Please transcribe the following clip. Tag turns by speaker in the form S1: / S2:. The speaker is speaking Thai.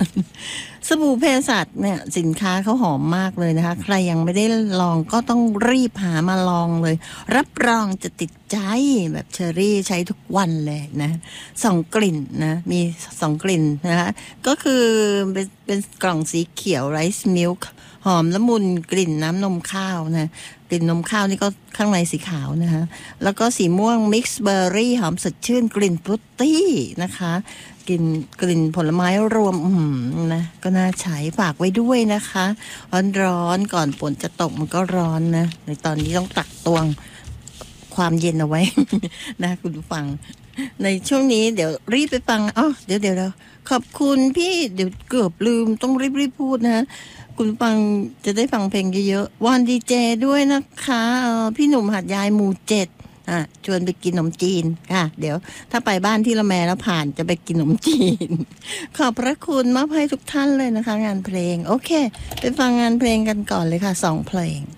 S1: สบู่เภสัชเนี่ยสินค้าเขาหอมมากเลยนะคะใครยังไม่ได้ลองก็ต้องรีบหามาลองเลยรับรองจะติดใจแบบเชอรี่ใช้ทุกวันเลยนะ2 กลิ่นนะมี2 กลิ่นนะคะก็คือเป็นกล่องสีเขียวไรซ์มิลค์หอมละมุนกลิ่นน้ำนมข้าวนะกลิ่นนมข้าวนี่ก็ข้างในสีขาวนะคะแล้วก็สีม่วงมิกซ์เบอร์รี่หอมสดชื่นกลิ่นฟรุตตี้นะคะกลิ่นผลไม้รวมนะก็น่าใช้ฝากไว้ด้วยนะคะร้อนก่อนฝนจะตกมันก็ร้อนนะในตอนนี้ต้องตักตวงความเย็นเอาไว้ นะคุณผู้ฟังในช่วงนี้เดี๋ยวรีบไปฟังเดี๋ยวขอบคุณพี่เดี๋ยวเกือบลืมต้องรีบพูดนะคุณฟังจะได้ฟังเพลงเยอะๆวอนดีเจด้วยนะคะพี่หนุ่มหัดยายหมู่7ชวนไปกินขนมจีนค่ะเดี๋ยวถ้าไปบ้านที่ละแมแล้วผ่านจะไปกินขนมจีน ขอบพระคุณมอบให้ทุกท่านเลยนะคะงานเพลงโอเคไปฟังงานเพลงกันก่อนเลยค่ะ2 เพลง